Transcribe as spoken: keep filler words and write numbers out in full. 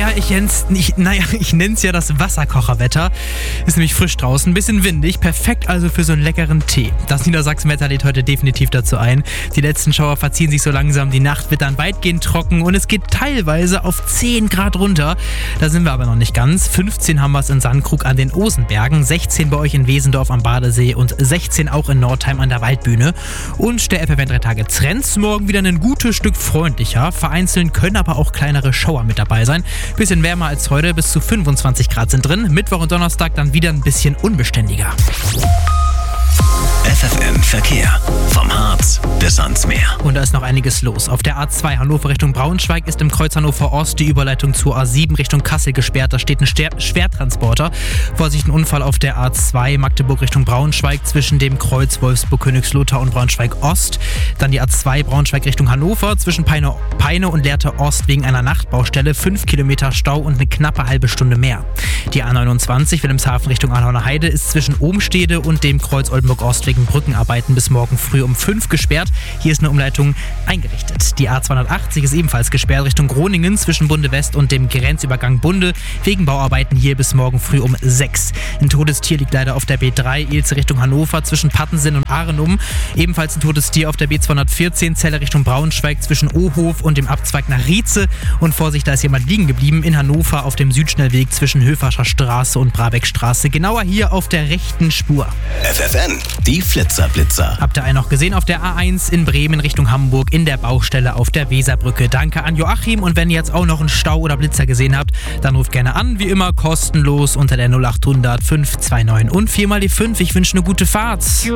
Ja, ich nenn's, ich, naja, ich nenn's ja das Wasserkocherwetter. Ist nämlich frisch draußen, ein bisschen windig, perfekt also für so einen leckeren Tee. Das Niedersachsenwetter lädt heute definitiv dazu ein. Die letzten Schauer verziehen sich so langsam, die Nacht wird dann weitgehend trocken und es geht teilweise auf zehn Grad runter. Da sind wir aber noch nicht ganz. fünfzehn haben wir es in Sandkrug an den Osenbergen, sechzehn bei euch in Wesendorf am Badesee und sechzehn auch in Nordheim an der Waldbühne. Und der F F N drei Tage Trends morgen wieder ein gutes Stück freundlicher. Vereinzelt können aber auch kleinere Schauer mit dabei sein. Bisschen wärmer als heute, bis zu fünfundzwanzig Grad sind drin. Mittwoch und Donnerstag dann wieder ein bisschen unbeständiger. F F N Verkehr. Vom Harz bis ans Meer. Und da ist noch einiges los. Auf der A zwei Hannover Richtung Braunschweig ist im Kreuz Hannover Ost die Überleitung zur A sieben Richtung Kassel gesperrt. Da steht ein Ster- Schwertransporter. Vorsicht, ein Unfall auf der A zwei Magdeburg Richtung Braunschweig zwischen dem Kreuz Wolfsburg-Königslutter und Braunschweig Ost. Dann die A zwei Braunschweig Richtung Hannover zwischen Peine, Peine und Lehrte Ost wegen einer Nachtbaustelle. Fünf Kilometer Stau und eine knappe halbe Stunde mehr. Die A neunundzwanzig Wilhelmshaven Richtung Arnauer Heide ist zwischen Obenstede und dem Kreuz Oldenburg Ost wegen Brückenarbeiten bis morgen früh um fünf gesperrt. Hier ist eine Umleitung eingerichtet. Die A zweihundertachtzig ist ebenfalls gesperrt Richtung Groningen zwischen Bunde West und dem Grenzübergang Bunde wegen Bauarbeiten hier bis morgen früh um sechs. Ein Todestier liegt leider auf der B drei Ilze Richtung Hannover zwischen Pattensen und Ahrenum. Ebenfalls ein Todestier auf der B zweihundertvierzehn Celle Richtung Braunschweig zwischen Ohof und dem Abzweig nach Rietze. Und Vorsicht, da ist jemand liegen geblieben in Hannover auf dem Südschnellweg zwischen Höferscher Straße und Brabeckstraße. Genauer hier auf der rechten Spur. F F N, die Flitzerblitzer. Habt ihr einen noch gesehen auf der A eins in Bremen Richtung Hamburg in der Baustelle auf der Weserbrücke. Danke an Joachim und wenn ihr jetzt auch noch einen Stau oder Blitzer gesehen habt, dann ruft gerne an, wie immer kostenlos unter der null acht hundert fünf zwei neun und vier mal die fünf. Ich wünsche eine gute Fahrt.